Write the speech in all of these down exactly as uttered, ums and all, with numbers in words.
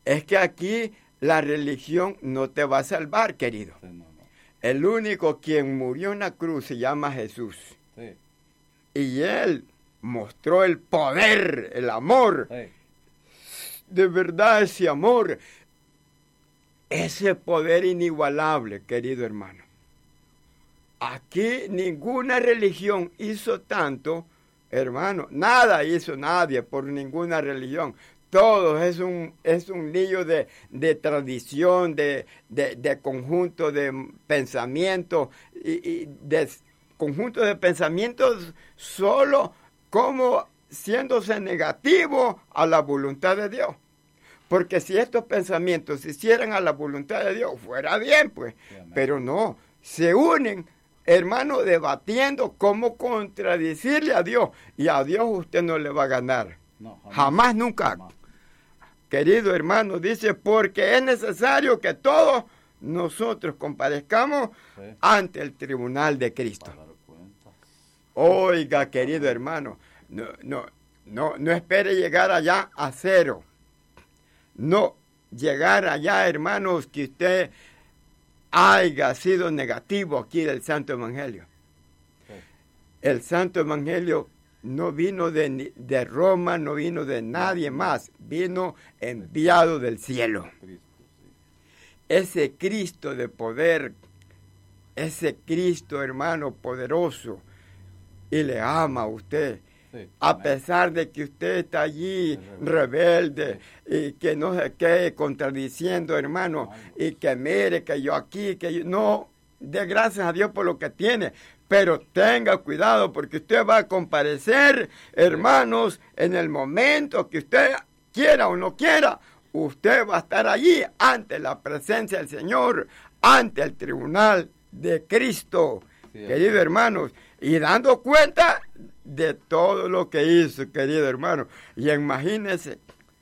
Es que aquí la religión no te va a salvar, querido. Sí, no, no. El único quien murió en la cruz se llama Jesús. Sí. Y Él mostró el poder, el amor. Sí. De verdad, ese amor, ese poder inigualable, querido hermano. Aquí ninguna religión hizo tanto, hermano. Nada hizo nadie por ninguna religión. Todo es un, es un lío de, de tradición, de, de, de conjunto de pensamientos, y, y de conjunto de pensamientos solo como siéndose negativo a la voluntad de Dios. Porque si estos pensamientos se hicieran a la voluntad de Dios, fuera bien, pues. Sí, pero no, se unen, hermano, debatiendo cómo contradecirle a Dios. Y a Dios usted no le va a ganar. No, jamás, jamás, nunca. Jamás. Querido hermano, dice, porque es necesario que todos nosotros comparezcamos sí. ante el tribunal de Cristo. Oiga, querido hermano, no, no, no, no espere llegar allá a cero. No, llegar allá, hermanos, que usted haya sido negativo aquí del Santo Evangelio. Sí. El Santo Evangelio no vino de, de Roma, no vino de nadie más, vino enviado del cielo. Ese Cristo de poder, ese Cristo, hermano, poderoso, y le ama a usted. Sí, a pesar de que usted está allí rebelde y que no se quede contradiciendo, hermano, y que mire que yo aquí, que yo no, dé gracias a Dios por lo que tiene, pero tenga cuidado porque usted va a comparecer, hermanos, en el momento que usted quiera o no quiera, usted va a estar allí ante la presencia del Señor, ante el tribunal de Cristo, sí, queridos hermanos, y dando cuenta de todo lo que hizo, querido hermano. Y imagínese,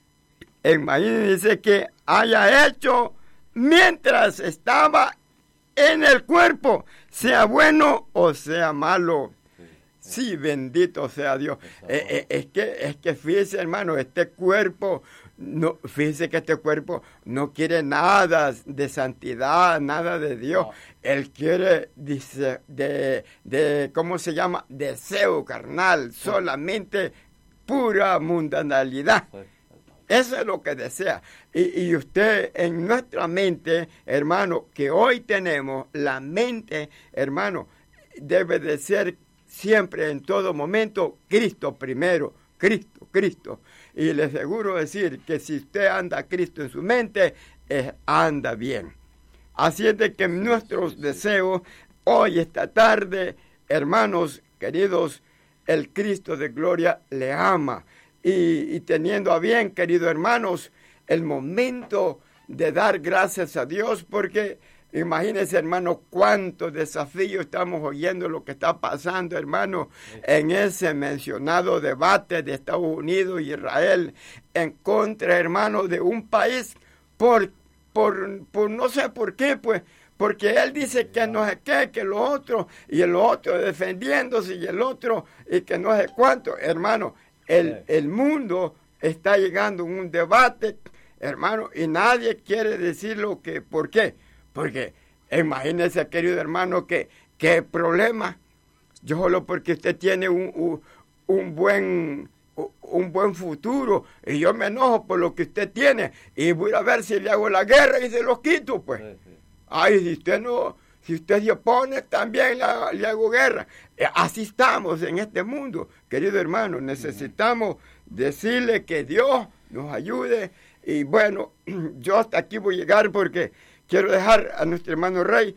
imagínese que haya hecho mientras estaba en el cuerpo, sea bueno o sea malo. Sí, sí, bendito sea Dios. Eh, eh, es que, es que fíjese, hermano, este cuerpo, no, fíjese que este cuerpo no quiere nada de santidad, nada de Dios. No. Él quiere, dice, de, de, ¿cómo se llama? Deseo carnal, sí. Solamente pura mundanalidad. Sí. Eso es lo que desea. Y, y usted, en nuestra mente, hermano, que hoy tenemos, la mente, hermano, debe de ser siempre, en todo momento, Cristo primero, Cristo, Cristo. Y le aseguro decir que si usted anda a Cristo en su mente, eh, anda bien. Así es de que nuestros deseos, hoy, esta tarde, hermanos queridos, el Cristo de gloria le ama. Y, y teniendo a bien, queridos hermanos, el momento de dar gracias a Dios, porque imagínense, hermano, cuántos desafíos estamos oyendo, lo que está pasando, hermano, en ese mencionado debate de Estados Unidos y Israel, en contra, hermano, de un país, por, por, por no sé por qué, pues, porque él dice que no sé qué, que lo otro, y el otro defendiéndose, y el otro, y que no sé cuánto, hermano, el, el mundo está llegando a un debate, hermano, y nadie quiere decir lo que, ¿por qué? Porque imagínese, querido hermano, que qué problema. Yo solo porque usted tiene un, un, un buen un buen futuro y yo me enojo por lo que usted tiene y voy a ver si le hago la guerra y se los quito, pues. Sí, sí. Ay, si usted no, si usted se opone, también la, le hago guerra. Eh, así estamos en este mundo, querido hermano. Necesitamos uh-huh. decirle que Dios nos ayude y bueno, yo hasta aquí voy a llegar porque quiero dejar a nuestro hermano Rey.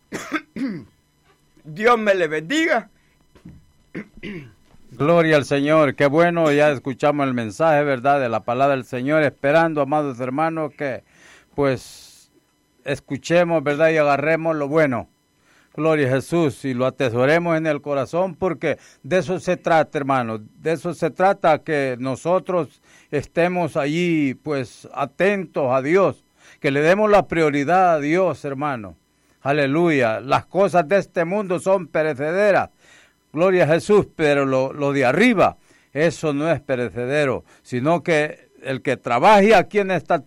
Dios me le bendiga. Gloria al Señor. Qué bueno, ya escuchamos el mensaje, ¿verdad? De la palabra del Señor, esperando, amados hermanos, que pues escuchemos, ¿verdad? Y agarremos lo bueno. Gloria a Jesús, y lo atesoremos en el corazón, porque de eso se trata, hermanos. De eso se trata, que nosotros estemos allí, pues, atentos a Dios. Que le demos la prioridad a Dios, hermano. Aleluya. Las cosas de este mundo son perecederas. Gloria a Jesús, pero lo, lo de arriba, eso no es perecedero, sino que el que trabaje aquí en esta